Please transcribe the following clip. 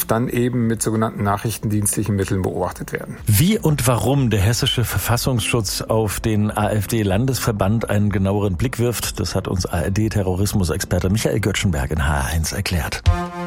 darf dann eben mit sogenannten nachrichtendienstlichen Mitteln beobachtet werden. Wie und warum der hessische Verfassungsschutz auf den AfD-Landesverband einen genaueren Blick wirft, das hat uns ARD-Terrorismusexperte Michael Göttschenberg in HR1 erklärt.